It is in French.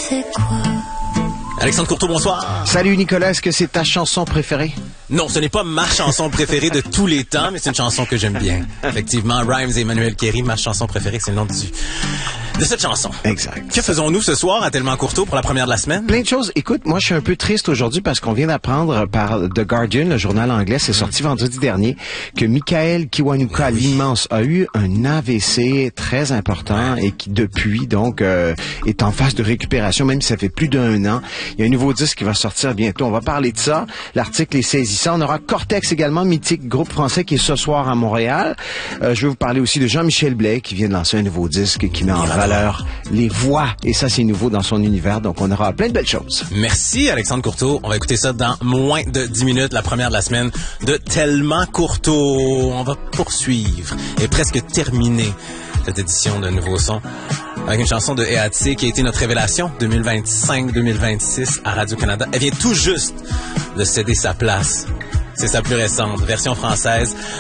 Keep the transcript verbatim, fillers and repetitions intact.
c'est quoi? Alexandre Courteau, bonsoir. Salut Nicolas, est-ce que c'est ta chanson préférée? Non, ce n'est pas ma chanson préférée de tous les temps, mais c'est une chanson que j'aime bien. Effectivement, Rhymes et Emmanuel Kéry, ma chanson préférée, c'est le nom du... de cette chanson. Exact. Que faisons-nous ce soir à Tellement Courteau pour la première de la semaine? Plein de choses. Écoute, moi, je suis un peu triste aujourd'hui parce qu'on vient d'apprendre par The Guardian, le journal anglais, c'est sorti vendredi dernier, que Michael Kiwanuka, oui. l'immense, a eu un A V C très important et qui, depuis, donc, euh, est en phase de récupération, même si ça fait plus d'un an. Il y a un nouveau disque qui va sortir bientôt. On va parler de ça. L'article est saisissant. On aura Cortex également, mythique groupe français qui est ce soir à Montréal. Euh, je vais vous parler aussi de Jean-Michel Blais qui vient de lancer un nouveau disque qui met en valeur les voix. Et ça, c'est nouveau dans son univers. Donc, on aura plein de belles choses. Merci, Alexandre Courteau. On va écouter ça dans moins de dix minutes, la première de la semaine de Tellement Courteau. On va poursuivre et presque terminer cette édition de Nouveau Son avec une chanson de E A T qui a été notre révélation deux mille vingt-cinq deux mille vingt-six à Radio-Canada. Elle vient tout juste de céder sa place. C'est sa plus récente version française.